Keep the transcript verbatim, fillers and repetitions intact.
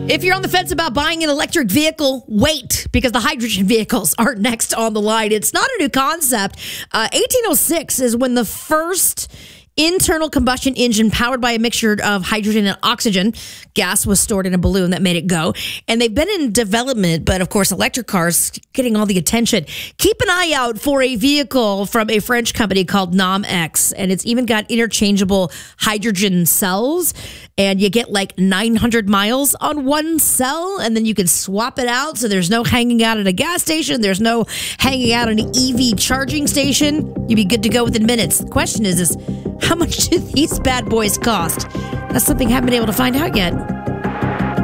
If you're on the fence about buying an electric vehicle, wait, because the hydrogen vehicles are next on the line. It's not a new concept. Uh, eighteen oh six is when the first internal combustion engine powered by a mixture of hydrogen and oxygen gas was stored in a balloon that made it go. And they've been in development, but of course, electric cars getting all the attention. Keep an eye out for a vehicle from a French company called NomX, and it's even got interchangeable hydrogen cells, and you get like nine hundred miles on one cell, and then you can swap it out. So there's no hanging out at a gas station. There's no hanging out at an E V charging station. You'd be good to go within minutes. The question is, is how much do these bad boys cost? That's something I haven't been able to find out yet.